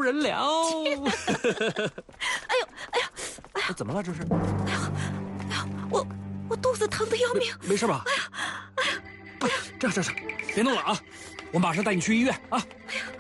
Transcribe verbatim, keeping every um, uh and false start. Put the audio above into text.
人了。 哎呦，哎呀，哎呀， 怎么了这是？ 哎呀，哎呀，我我肚子疼得要命。 没事吧？哎呀，哎呀，不，这样这样，别弄了啊！我马上带你去医院啊！ 哎呀。